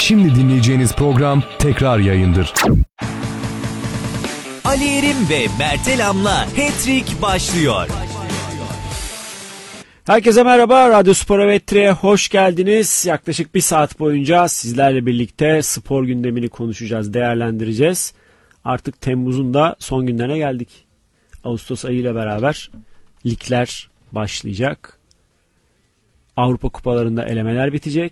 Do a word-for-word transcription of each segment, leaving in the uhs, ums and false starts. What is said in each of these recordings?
Şimdi dinleyeceğiniz program tekrar yayındır. Ali Erim ve Mertelam'la Hat-Trick başlıyor. Herkese merhaba, Radyo Spor Hat-Trick'e hoş geldiniz. Yaklaşık bir saat boyunca sizlerle birlikte spor gündemini konuşacağız, değerlendireceğiz. Artık Temmuz'un da son günlerine geldik. Ağustos ayıyla beraber ligler başlayacak. Avrupa kupalarında elemeler bitecek.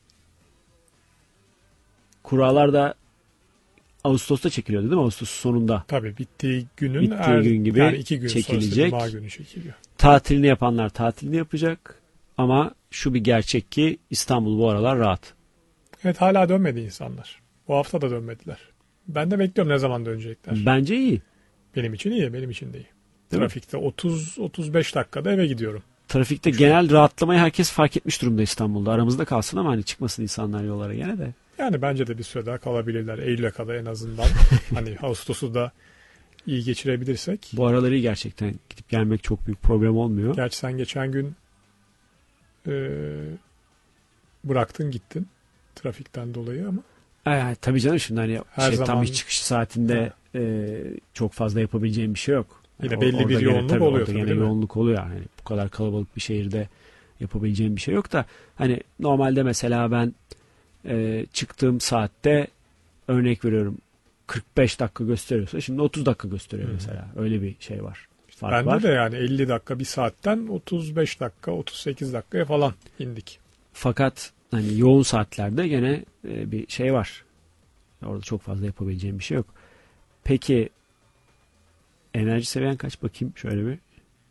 Kurallar da Ağustos'ta çekiliyordu değil mi? Ağustos sonunda. Tabii bittiği günün bittiği er, gün gibi yani iki gün çekilecek. Cuma günü çekiliyor. Tatilini yapanlar tatilini yapacak. Ama şu bir gerçek ki İstanbul bu aralar rahat. Evet, hala dönmedi insanlar. Bu hafta da dönmediler. Ben de bekliyorum ne zaman dönecekler. Bence iyi. Benim için iyi, benim için de iyi. Değil Trafikte otuz otuz beş dakikada eve gidiyorum. Trafikte Şu genel rahatlamayı herkes fark etmiş durumda İstanbul'da. Aramızda kalsın ama hani çıkmasın insanlar yollara gene de. Yani bence de bir süre daha kalabilirler. Eylül'e kadar en azından. Hani Ağustos'u da iyi geçirebilirsek. Bu araları gerçekten gidip gelmek çok büyük problem olmuyor. Gerçi sen geçen gün e, bıraktın gittin trafikten dolayı ama. Ay, tabii canım şimdi hani Her şey, zaman, tam iş çıkışı saatinde e, çok fazla yapabileceğim bir şey yok. Yine Yani belli bir gene, yoğunluk tabii, oluyor. Orada Tabii, gene yoğunluk oluyor. Yani bu kadar kalabalık bir şehirde yapabileceğim bir şey yok da hani normalde mesela ben e, çıktığım saatte örnek veriyorum kırk beş dakika gösteriyorsa şimdi otuz dakika gösteriyor hmm. mesela. Öyle bir şey var. Fark Bende var. de yani elli dakika bir saatten otuz beş dakika otuz sekiz dakikaya falan indik. Fakat hani yoğun saatlerde gene e, bir şey var. Orada çok fazla yapabileceğim bir şey yok. Peki enerji seviyen kaç bakayım şöyle bir.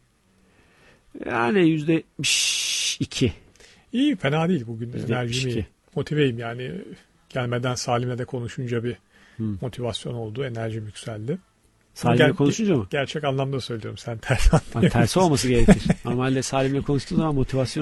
Yani yüzde yetmiş iki. İyi, fena değil bugün enerjim iyi. Motiveyim yani. Gelmeden Salim'le de konuşunca bir hmm. motivasyon oldu. Enerjim yükseldi. Salim'le Ger- konuşunca mı? Gerçek anlamda söylüyorum. Sen ters anlıyorsun. Tersi olması gerekir. Normalde Salim'le konuştuğun zaman motivasyon